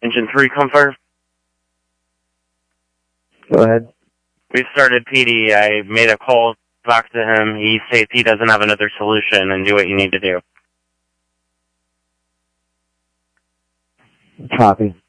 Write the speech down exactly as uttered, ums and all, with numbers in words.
Engine three, confirm. Go ahead. We started P D. I made a call back to him. He states he doesn't have another solution, and do what you need to do. Copy.